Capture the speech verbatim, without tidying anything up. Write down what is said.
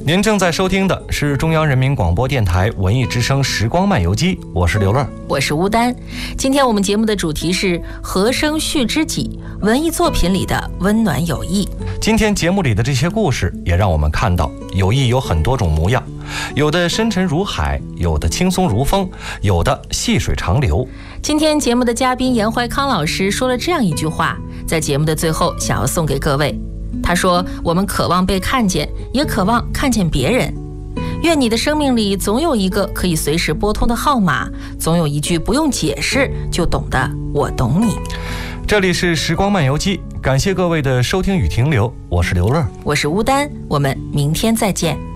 您正在收听的是中央人民广播电台文艺之声时光漫游记，我是刘乐， 我是吴丹。今天我们节目的主题是和声续知己，文艺作品里的温暖友谊。 今天节目里的这些故事也让我们看到友谊有很多种模样，有的深沉如海，有的轻松如风，有的细水长流。 今天节目的嘉宾严怀康老师说了这样一句话，在节目的最后想要送给各位。他说，我们渴望被看见，也渴望看见别人。愿你的生命里总有一个可以随时拨通的号码，总有一句不用解释就懂的我懂你。 这里是时光漫游记，感谢各位的收听与停留，我是刘乐， 我是吴丹，我们明天再见。